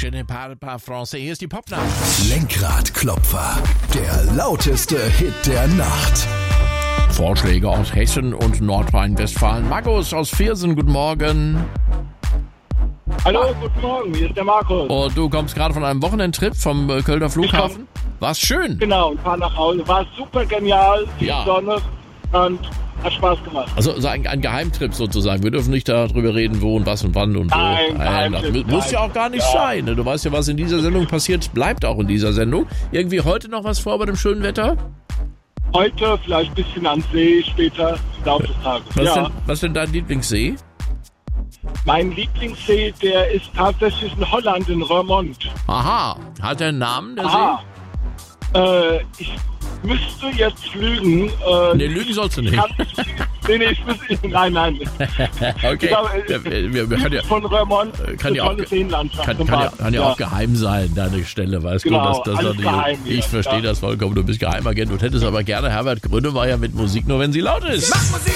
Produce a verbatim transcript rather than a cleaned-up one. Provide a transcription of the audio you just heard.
Je ne parle pas français. Hier ist die Popnacht. Lenkradklopfer, der lauteste Hit der Nacht. Vorschläge aus Hessen und Nordrhein-Westfalen. Markus aus Viersen, guten Morgen. Hallo, guten Morgen, hier ist der Markus. Und du kommst gerade von einem Wochenendtrip vom äh, Kölner Flughafen. War's schön? Genau, und fahr nach Hause. War super genial, viel Ja. Sonne und hat Spaß gemacht. Also so ein, ein Geheimtrip sozusagen. Wir dürfen nicht darüber reden, wo und was und wann und wo. Nein, Nein, das Geheimtrip, mu- muss ja auch gar nicht ja. sein. Ne? Du weißt ja, was in dieser Sendung passiert, bleibt auch in dieser Sendung. Irgendwie heute noch was vor bei dem schönen Wetter? Heute vielleicht ein bisschen am See, später im Laufe des Tages. Was, Ja. denn, was denn dein Lieblingssee? Mein Lieblingssee, der ist tatsächlich in Holland, in Roermond. Aha, hat er einen Namen, der Aha. Äh, ich müsste jetzt lügen. Äh, See? Nee, lügen sollst du nicht. Kann, nee, nee, ich müsste, nein, nein. Okay, Ich glaube, wir, wir, wir können ja, von Roermond, kann ja auch, tolle Seenlandschaft. kann, zum kann, ja, Beispiel. kann ja auch geheim sein, deine Stelle, weißt Genau, du. Das, das alles doch nicht, geheim hier, ich verstehe ja. das vollkommen, du bist Geheimagent und hättest aber gerne Herbert Grönemeyer mit Musik, nur wenn sie laut ist.